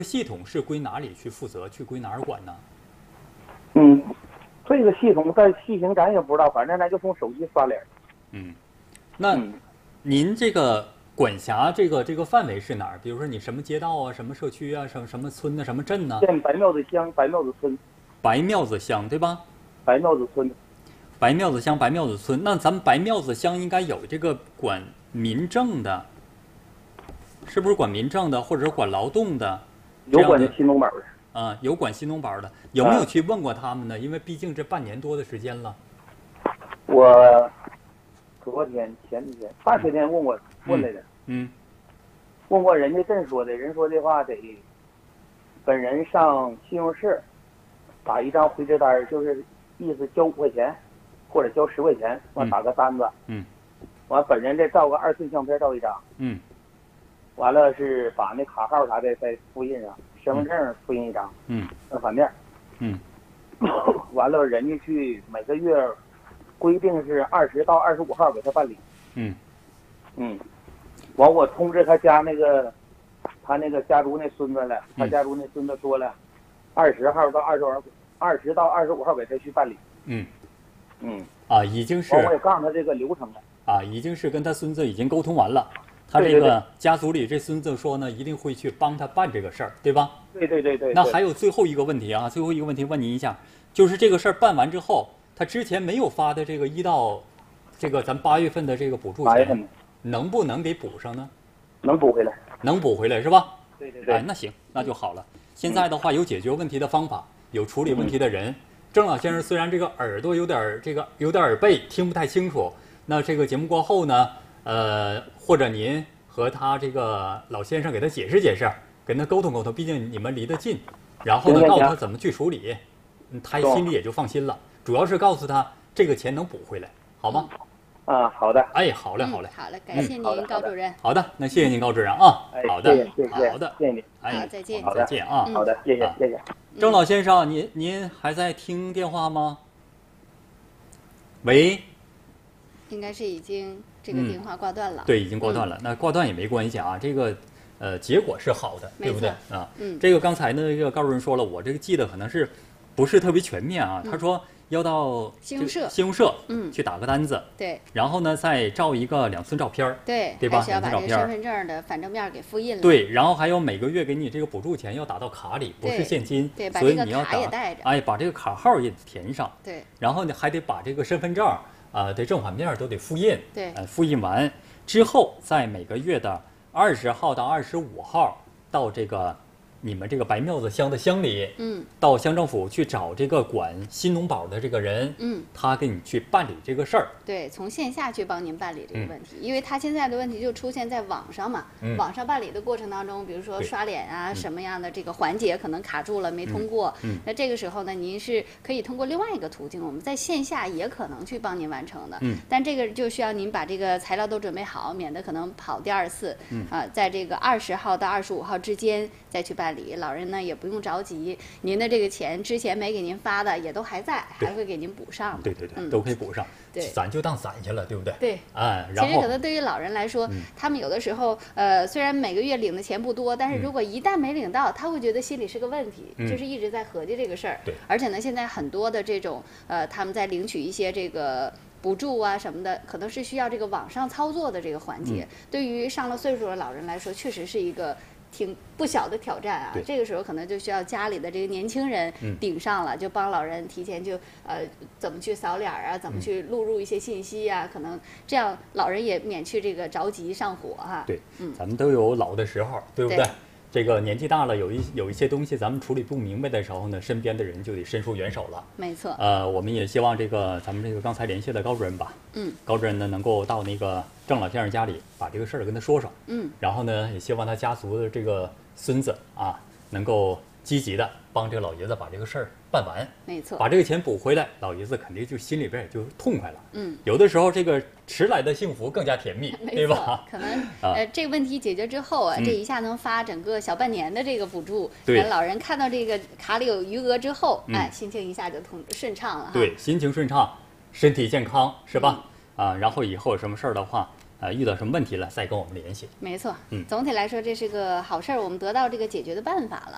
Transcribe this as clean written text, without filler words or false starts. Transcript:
系统是归哪里去负责，去归哪儿管呢？ 嗯，这个系统再细行咱也不知道，反正咱就从手机刷脸。 那您这个管辖这个范围是哪儿？比如说你什么街道啊，什么社区啊，什么村呢，什么镇呢？ 县白庙子乡白庙子村。 白庙子乡对吧？ 白庙子村。 白庙子乡白庙子村，那咱们白庙子乡应该有这个管民政的，是不是管民政的，或者是管劳动的？ 有管新农保的。 啊，有管新农保的，有没有去问过他们呢？因为毕竟这半年多的时间了。 我昨天、前几天、大前天问来的。问过人家这么说的，人说的话得本人上信用社打一张回执单，就是意思交5块钱或者交10块钱，完打个单子。完本人再照个2寸相片照一张。完了是把那卡号啥的再复印上，身份证复印一张。正反面。完了人家去每个月规定是20到25号给他办理。完我通知他家他那个家族那孙子了，他家族那孙子说了，20号到20到25号给他去办理。 已经是。 我也告诉他这个流程了。 已经是跟他孙子已经沟通完了。他这个家族里这孙子说呢，一定会去帮他办这个事儿，对吧？ 对。 那还有最后一个问题啊，最后一个问题问您一下，就是这个事儿办完之后，他之前没有发的这个1到这个咱8月份的这个补助钱，能不能给补上呢？ 能补回来。 能补回来是吧？ 对。 那行，那就好了。现在的话有解决问题的方法，有处理问题的人。郑老先生虽然这个耳朵有点耳背，听不太清楚，那这个节目过后呢，或者您和他这个老先生给他解释解释，跟他沟通沟通，毕竟你们离得近，然后呢告诉他怎么去处理，他心里也就放心了。主要是告诉他这个钱能补回来，好吗？ 好的。 好嘞。 好了，感谢您高主任。 好的，那谢谢您高主任啊。好的， 谢谢。 好的， 谢谢您。 再见。 再见啊。 好的，谢谢。 郑老先生，您还在听电话吗？喂。 应该是已经这个电话挂断了。 对，已经挂断了。那挂断也没关系啊，这个结果是好的，对不对啊？这个刚才呢，这个高主任说了，我这个记得可能是不是特别全面啊？他说要到信用社去打个单子， 对， 然后呢再照一个2寸照片，对吧？ 还是要把这个身份证的反正面给复印了。 对，然后还有每个月给你这个补助钱要打到卡里，不是现金， 对， 所以你要把这个卡也带着， 把这个卡号也填上， 对， 然后你还得把这个身份证的正反面都得复印， 对， 复印完之后，在每个月的20号到25号到这个你们这个白庙子乡的乡里，到乡政府去找这个管新农保的这个人，他给你去办理这个事儿， 对，从线下去帮您办理这个问题，因为他现在的问题就出现在网上嘛，网上办理的过程当中，比如说刷脸啊什么样的这个环节可能卡住了没通过，那这个时候呢，您是可以通过另外一个途径，我们在线下也可能去帮您完成的，但这个就需要您把这个材料都准备好，免得可能跑第2次，在这个20号到25号之间再去办理，老人呢也不用着急，您的这个钱之前没给您发的也都还在，还会给您补上的。 对，都可以补上。 对， 咱就当攒下了，对不对？ 对， 然后其实可能对于老人来说，他们有的时候虽然每个月领的钱不多，但是如果一旦没领到，他会觉得心里是个问题，就是一直在合计这个事儿。 对， 而且呢，现在很多的这种他们在领取一些这个补助啊什么的，可能是需要这个网上操作的这个环节，对于上了岁数的老人来说，确实是一个挺不小的挑战啊！这个时候可能就需要家里的这个年轻人顶上了，就帮老人提前就怎么去扫脸啊，怎么去录入一些信息啊，可能这样老人也免去这个着急上火哈。 对，咱们都有老的时候，对不对？这个年纪大了，有一些东西咱们处理不明白的时候呢，身边的人就得伸出援手了。 没错。 我们也希望咱们这个刚才联系的高主任吧，高主任呢能够到那个郑老先生家里把这个事儿跟他说说，然后呢也希望他家族的这个孙子能够积极的帮这个老爷子把这个事儿办完， 没错， 把这个钱补回来，老爷子肯定就心里边也就痛快了。有的时候这个迟来的幸福更加甜蜜，对吧？ 可能这个问题解决之后这一下能发整个小半年的这个补助， 对， 老人看到这个卡里有余额之后，心情一下就顺畅了。 对，心情顺畅，身体健康，是吧？然后以后有什么事儿的话。遇到什么问题了再跟我们联系。 没错，总体来说这是个好事儿，我们得到这个解决的办法了。